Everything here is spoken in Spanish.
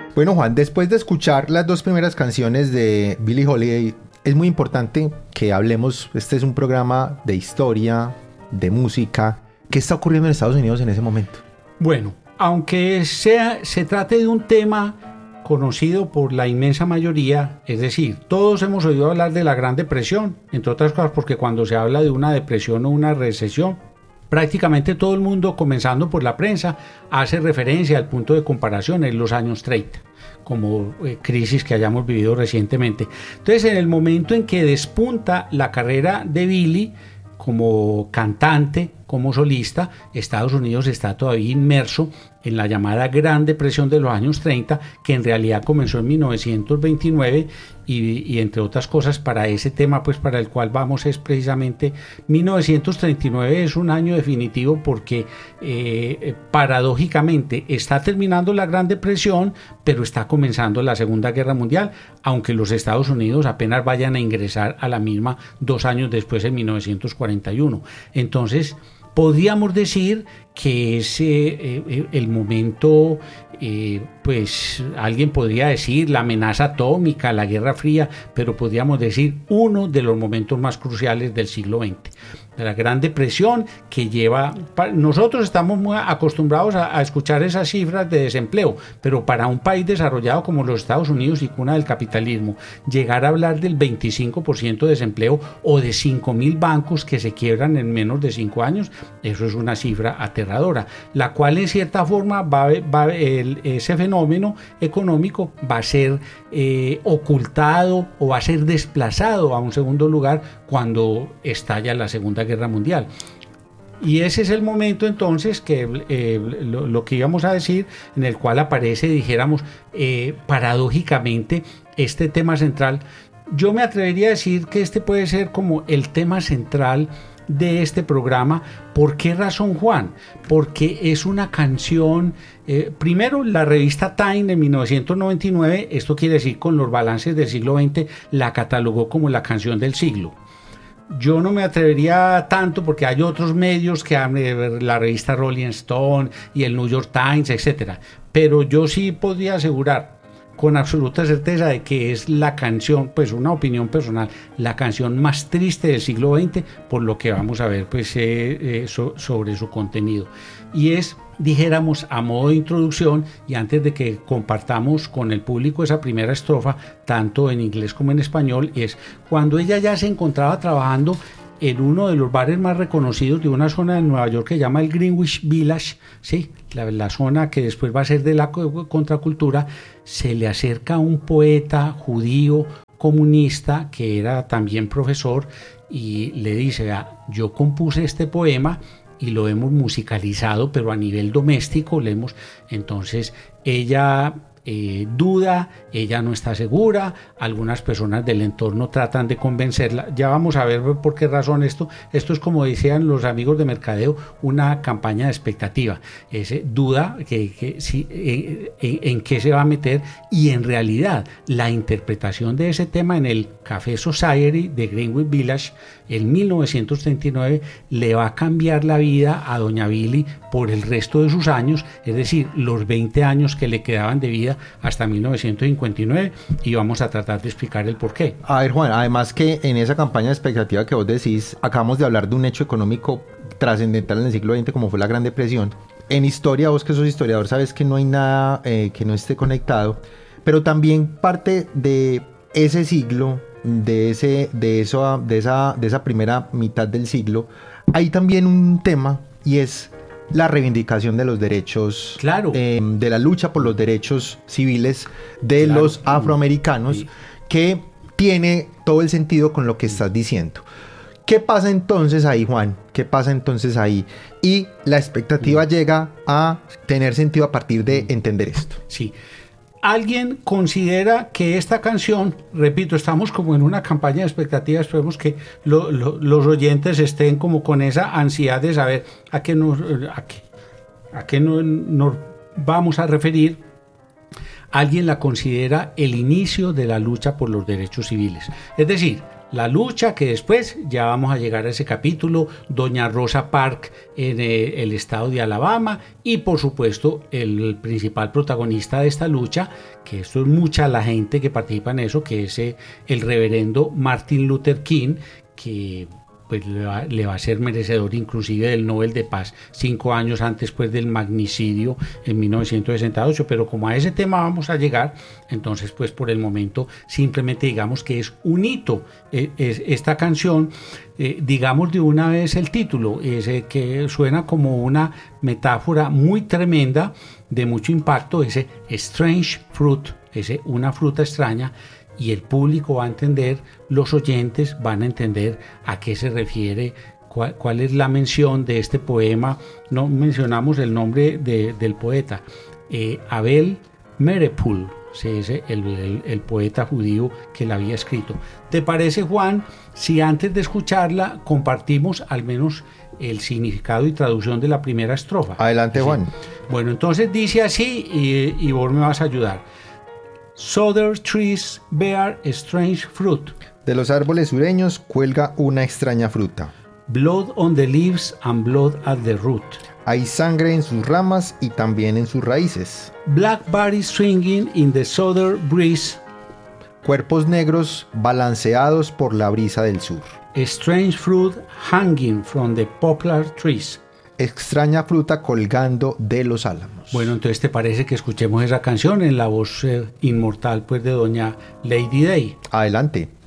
Bueno, Juan, después de escuchar las dos primeras canciones de Billie Holiday, es muy importante que hablemos. Este es un programa de historia, de música. ¿Qué está ocurriendo en Estados Unidos en ese momento? Bueno, aunque se trate de un tema conocido por la inmensa mayoría, es decir, todos hemos oído hablar de la Gran Depresión, entre otras cosas porque cuando se habla de una depresión o una recesión, prácticamente todo el mundo, comenzando por la prensa, hace referencia al punto de comparación en los años 30, como crisis que hayamos vivido recientemente. Entonces, en el momento en que despunta la carrera de Billie como cantante, como solista, Estados Unidos está todavía inmerso en la llamada Gran Depresión de los años 30, que en realidad comenzó en 1929 y entre otras cosas para ese tema pues para el cual vamos es precisamente 1939 es un año definitivo porque paradójicamente está terminando la Gran Depresión, pero está comenzando la Segunda Guerra Mundial, aunque los Estados Unidos apenas vayan a ingresar a la misma 2 años después, en 1941. Entonces, podríamos decir que es el momento, pues alguien podría decir la amenaza atómica, la Guerra Fría, pero podríamos decir uno de los momentos más cruciales del siglo XX. De la Gran Depresión que lleva, nosotros estamos muy acostumbrados a escuchar esas cifras de desempleo, pero para un país desarrollado como los Estados Unidos y cuna del capitalismo, llegar a hablar del 25% de desempleo o de 5.000 bancos que se quiebran en menos de 5 años, eso es una cifra aterradora, la cual en cierta forma ese fenómeno económico va a ser ocultado o va a ser desplazado a un segundo lugar cuando estalla la Segunda Guerra Mundial. Y ese es el momento entonces que lo que íbamos a decir, en el cual aparece, dijéramos, paradójicamente este tema central. Yo me atrevería a decir que este puede ser como el tema central de este programa. ¿Por qué razón, Juan? Porque es una canción, primero la revista Time en 1999, esto quiere decir con los balances del siglo XX, la catalogó como la canción del siglo. Yo no me atrevería tanto porque hay otros medios que la revista Rolling Stone y el New York Times, etcétera. Pero yo sí podría asegurar con absoluta certeza de que es la canción, pues una opinión personal, la canción más triste del siglo XX, por lo que vamos a ver pues sobre su contenido. Y es, dijéramos, a modo de introducción, y antes de que compartamos con el público esa primera estrofa, tanto en inglés como en español, es cuando ella ya se encontraba trabajando en uno de los bares más reconocidos de una zona de Nueva York que se llama el Greenwich Village, ¿sí? La zona que después va a ser de la contracultura. Se le acerca un poeta judío comunista que era también profesor y le dice: yo compuse este poema y lo hemos musicalizado, pero a nivel doméstico. Entonces ella duda, ella no está segura, algunas personas del entorno tratan de convencerla. Ya vamos a ver por qué razón esto es, como decían los amigos de mercadeo, una campaña de expectativa. Duda en qué se va a meter, y en realidad la interpretación de ese tema en el Café Society de Greenwich Village en 1939 le va a cambiar la vida a doña Billie por el resto de sus años, es decir, los 20 años que le quedaban de vida hasta 1959, y vamos a tratar de explicar el porqué. A ver, Juan, además que en esa campaña de expectativa que vos decís, acabamos de hablar de un hecho económico trascendental en el siglo XX como fue la Gran Depresión. En historia, vos que sos historiador sabes que no hay nada que no esté conectado, pero también parte de ese siglo, de esa primera mitad del siglo, hay también un tema, y es la reivindicación de los derechos, claro, de la lucha por los derechos civiles de los afroamericanos, sí, que tiene todo el sentido con lo que estás diciendo. ¿Qué pasa entonces ahí, Juan? ¿Qué pasa entonces ahí? Y la expectativa llega a tener sentido a partir de entender esto. Sí. Alguien considera que esta canción, repito, estamos como en una campaña de expectativas, esperemos que los oyentes estén como con esa ansiedad de saber a qué nos vamos a referir. Alguien la considera el inicio de la lucha por los derechos civiles. Es decir, La lucha, que después ya vamos a llegar a ese capítulo, doña Rosa Parks en el estado de Alabama, y por supuesto el principal protagonista de esta lucha, que esto es mucha la gente que participa en eso, que es el reverendo Martin Luther King, que pues le va a ser merecedor inclusive del Nobel de Paz 5 años antes pues del magnicidio en 1968, pero como a ese tema vamos a llegar, entonces pues por el momento simplemente digamos que es un hito esta canción. Digamos de una vez el título, que suena como una metáfora muy tremenda, de mucho impacto, ese Strange Fruit, una fruta extraña, y el público va a entender, los oyentes van a entender a qué se refiere, cuál es la mención de este poema. No mencionamos el nombre del poeta, Abel Meretpool, es el poeta judío que la había escrito. ¿Te parece, Juan, si antes de escucharla compartimos al menos el significado y traducción de la primera estrofa? Adelante, Juan. Bueno, entonces dice así, y vos me vas a ayudar. Southern trees bear strange fruit. De los árboles sureños cuelga una extraña fruta. Blood on the leaves and blood at the root. Hay sangre en sus ramas y también en sus raíces. Blackberries swinging in the southern breeze. Cuerpos negros balanceados por la brisa del sur. Strange fruit hanging from the poplar trees. Extraña fruta colgando de los álamos. Bueno, entonces ¿te parece que escuchemos esa canción en la voz inmortal pues de doña Lady Day? Adelante.